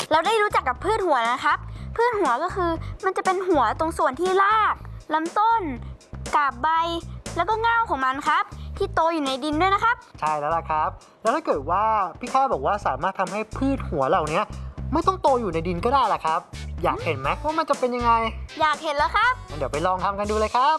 เราได้รู้จักกับพืชหัวนะครับพืชหัวก็คือมันจะเป็นหัวตรงส่วนที่รากลำต้นกาบใบแล้วก็เง่าของมันครับที่โตอยู่ในดินด้วยนะครับใช่แล้วล่ะครับแล้วถ้าเกิดว่าพี่ข้าบอกว่าสามารถทำให้พืชหัวเหล่านี้ไม่ต้องโตอยู่ในดินก็ได้ล่ะครับอยากเห็นไหมว่ามันจะเป็นยังไงอยากเห็นแล้วครับงั้นเดี๋ยวไปลองทำกันดูเลยครับ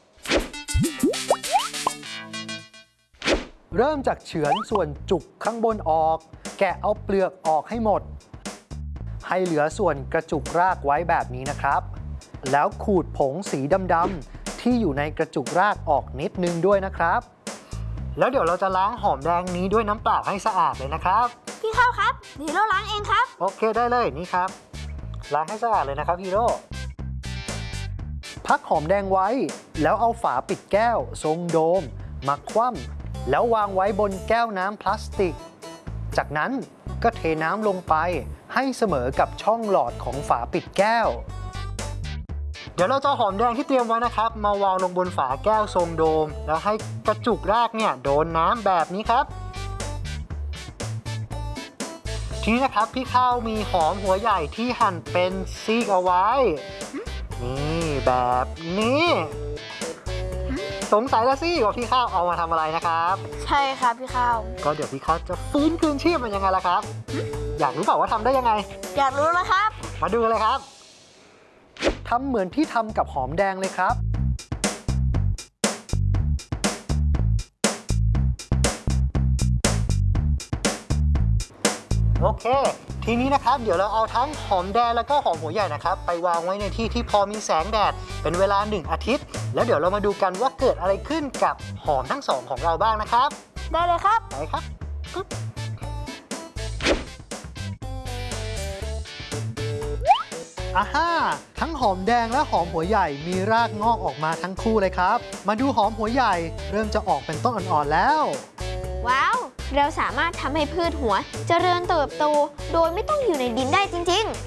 เริ่มจากเฉือนส่วนจุกข้างบนออกแกะเอาเปลือกออกให้หมดให้เหลือส่วนกระจุกรากไว้แบบนี้นะครับแล้วขูดผงสีดำๆที่อยู่ในกระจุกรากออกนิดนึงด้วยนะครับแล้วเดี๋ยวเราจะล้างหอมแดงนี้ด้วยน้ำเปล่าให้สะอาดเลยนะครับพี่ข้าวครับฮีโร่ล้างเองครับโอเคได้เลยนี่ครับล้างให้สะอาดเลยนะครับฮีโร่พักหอมแดงไว้แล้วเอาฝาปิดแก้วทรงโดมมาคว่ำแล้ววางไว้บนแก้วน้ำพลาสติกจากนั้นก็เทน้ำลงไปให้เสมอกับช่องหลอดของฝาปิดแก้วเดี๋ยวเราจะหอมแดงที่เตรียมไว้นะครับมาวางลงบนฝาแก้วทรงโดมแล้วให้กระจุกรากเนี่ยโดนน้ำแบบนี้ครับทีนี้นะครับพี่ข้าวมีหอมหัวใหญ่ที่หั่นเป็นซีกเอาไว้นี่แบบนี้สงสัยแล้วสิว่าพี่ข้าวเอามาทำอะไรนะครับใช่ครับพี่ข้าวก็เดี๋ยวพี่ข้าวจะฟื้นคืนชีพมันยังไงล่ะครับอยากรู้เปล่าว่าทำได้ยังไงอยากรู้แล้วครับมาดูเลยครับทำเหมือนที่ทำกับหอมแดงเลยครับโอเคทีนี้นะครับเดี๋ยวเราเอาทั้งหอมแดงแล้วก็หอมหัวใหญ่นะครับไปวางไว้ในที่ที่พอมีแสงแดดเป็นเวลา1 อาทิตย์แล้วเดี๋ยวเรามาดูกันว่าเกิดอะไรขึ้นกับหอมทั้ง2ของเราบ้างนะครับได้เลยครับไปครับอ่าฮ่าทั้งหอมแดงและหอมหัวใหญ่มีรากงอกออกมาทั้งคู่เลยครับมาดูหอมหัวใหญ่เริ่มจะออกเป็นต้นอ่อนๆแล้วว้าวเราสามารถทำให้พืชหัวเจริญเติบโตโดยไม่ต้องอยู่ในดินได้จริงๆ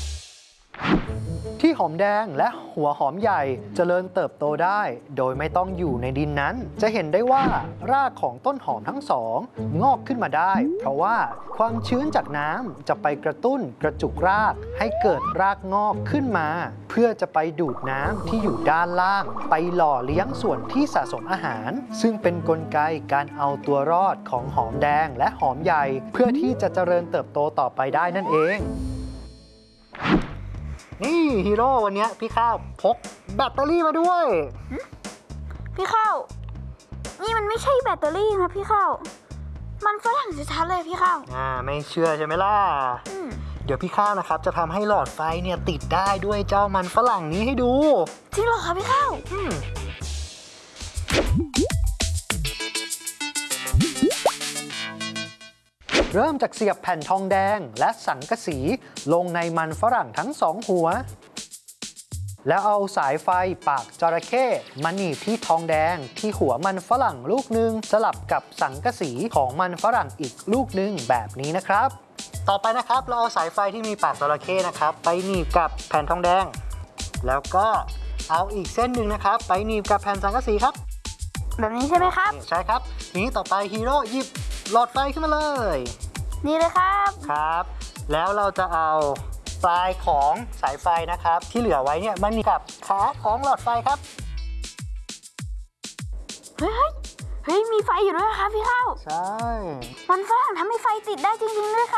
ที่หอมแดงและหัวหอมใหญ่เจริญเติบโตได้โดยไม่ต้องอยู่ในดินนั้นจะเห็นได้ว่ารากของต้นหอมทั้งสองงอกขึ้นมาได้เพราะว่าความชื้นจากน้ำจะไปกระตุ้นกระจุกรากให้เกิดรากงอกขึ้นมาเพื่อจะไปดูดน้ำที่อยู่ด้านล่างไปหล่อเลี้ยงส่วนที่สะสมอาหารซึ่งเป็นกลไกการเอาตัวรอดของหอมแดงและหอมใหญ่เพื่อที่จะเจริญเติบโตต่อไปได้นั่นเองนี่ฮีโร่วันนี้พี่ข้าวพกแบตเตอรี่มาด้วยพี่ข้าวนี่มันไม่ใช่แบตเตอรี่นะพี่ข้าวมันฝรั่งชัดๆเลยพี่ข้าวไม่เชื่อใช่ไหมล่ะเดี๋ยวพี่ข้าวนะครับจะทำให้หลอดไฟเนี่ยติดได้ด้วยเจ้ามันฝรั่งนี้ให้ดูจริงเหรอคะพี่ข้าวเริ่มจากเสียบแผ่นทองแดงและสังกะสีลงในมันฝรั่งทั้ง2หัวแล้วเอาสายไฟปากจระเข้มาหนีบที่ทองแดงที่หัวมันฝรั่งลูกหนึ่งสลับกับสังกะสีของมันฝรั่งอีกลูกหนึ่งแบบนี้นะครับต่อไปนะครับเราเอาสายไฟที่มีปากจระเข้นะครับไปหนีบกับแผ่นทองแดงแล้วก็เอาอีกเส้นหนึ่งนะครับไปหนีบกับแผ่นสังกะสีครับแบบนี้ใช่ไหมครับใช่ครับนี้ต่อไปฮีโร่หยิบหลอดไฟขึ้นมาเลยนี่เลยครับครับแล้วเราจะเอาปลายของสายไฟนะครับที่เหลือไว้เนี่ยมันกับขาของหลอดไฟครับเฮ้ยมีไฟอยู่ด้วยครับพี่ข้าวใช่มันฝรั่งทำให้ไฟติดได้จริงๆด้วย